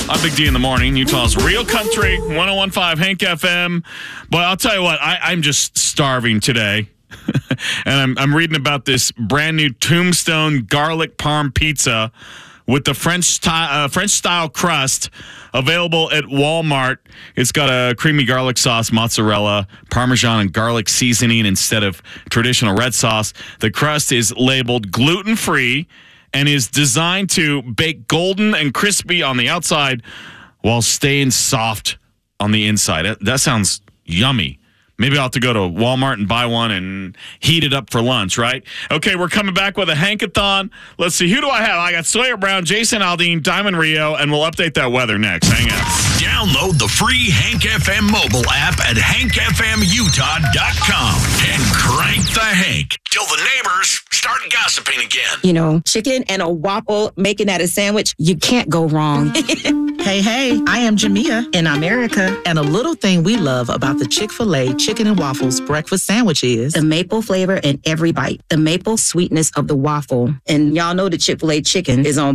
I'm Big D in the morning. Utah's Real Country, 101.5 Hank FM. Boy, I'll tell you what, I'm just starving today. And I'm reading about this brand new Tombstone garlic parm pizza with the French style crust available at Walmart. It's got a creamy garlic sauce, mozzarella, Parmesan, and garlic seasoning instead of traditional red sauce. The crust is labeled gluten-free and is designed to bake golden and crispy on the outside while staying soft on the inside. That sounds yummy. Maybe I'll have to go to Walmart and buy one and heat it up for lunch, right? Okay, we're coming back with a Hankathon. Let's see, who do I have? I got Sawyer Brown, Jason Aldean, Diamond Rio, and we'll update that weather next. Hang on. Download the free Hank FM mobile app at hankfmutah.com and crank the Hank till the neighbors start gossiping again. You know, chicken and a waffle, making that a sandwich, you can't go wrong. Hey, I am Jamia in America, and a little thing we love about the Chick-fil-A Chicken and Waffles breakfast sandwich is the maple flavor in every bite, the maple sweetness of the waffle. And y'all know the Chick-fil-A chicken is on